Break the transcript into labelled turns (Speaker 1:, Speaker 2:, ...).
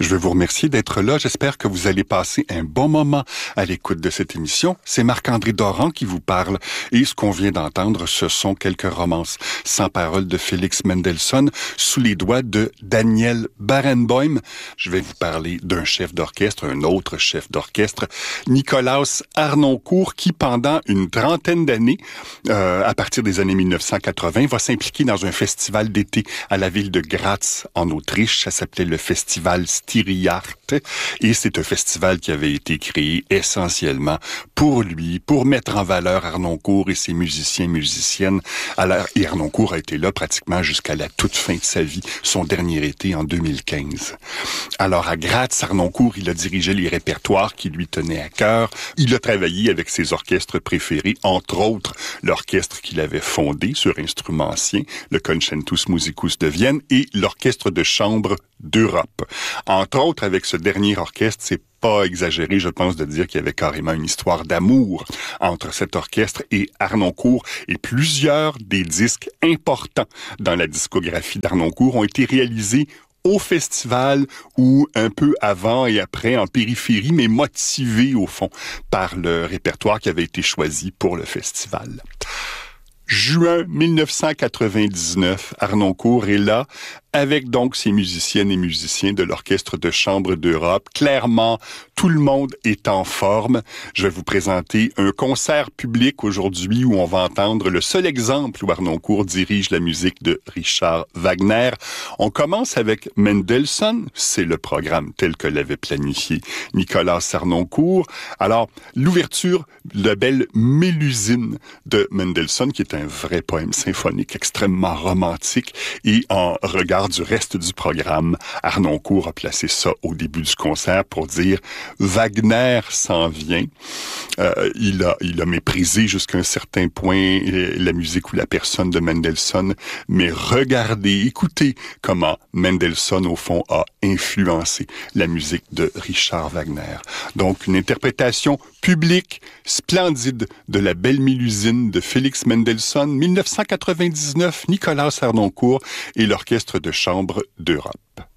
Speaker 1: Je veux vous remercier d'être là. J'espère que vous allez passer un bon moment à l'écoute de cette émission. C'est Marc-André Doran qui vous parle. Et ce qu'on vient d'entendre, ce sont quelques romances sans parole de Félix Mendelssohn sous les doigts de Daniel Barenboim. Je vais vous parler d'un chef d'orchestre, un autre chef d'orchestre, Nikolaus Harnoncourt, qui pendant une trentaine d'années, à partir des années 1980, va s'impliquer dans un festival d'été à la ville de Graz, en Autriche. Ça s'appelait le festival Styriart. Et c'est un festival qui avait été créé essentiellement pour lui, pour mettre en valeur Harnoncourt et ses musiciens et musiciennes. Et Harnoncourt a été là pratiquement jusqu'à la toute fin de sa vie, son dernier été en 2015. Alors à Graz, Harnoncourt, il a dirigé les répertoires qui lui tenaient à cœur. Il a travaillé avec ses orchestres préférés, entre autres l'orchestre qu'il avait fondé sur instruments anciens, le Concentus Musicus de Vienne, et l'orchestre de chambre d'Europe. Entre autres, avec ce dernier orchestre, c'est pas exagéré, je pense, de dire qu'il y avait carrément une histoire d'amour entre cet orchestre et Harnoncourt. Et plusieurs des disques importants dans la discographie d'Harnoncourt ont été réalisés au festival ou un peu avant et après en périphérie, mais motivés au fond par le répertoire qui avait été choisi pour le festival. Juin 1999, Harnoncourt est là avec donc ses musiciennes et musiciens de l'Orchestre de chambre d'Europe. Clairement, tout le monde est en forme. Je vais vous présenter un concert public aujourd'hui où on va entendre le seul exemple où Harnoncourt dirige la musique de Richard Wagner. On commence avec Mendelssohn, c'est le programme tel que l'avait planifié Nikolaus Harnoncourt. Alors, l'ouverture, la belle Mélusine de Mendelssohn, qui est un vrai poème symphonique extrêmement romantique, et en regard du reste du programme, Harnoncourt a placé ça au début du concert pour dire Wagner s'en vient. Il a méprisé jusqu'à un certain point la musique ou la personne de Mendelssohn, mais regardez, écoutez comment Mendelssohn au fond a influencé la musique de Richard Wagner. Donc une interprétation publique splendide de la belle Mélusine de Félix Mendelssohn, 1999, Nikolaus Harnoncourt et l'Orchestre de chambre d'Europe.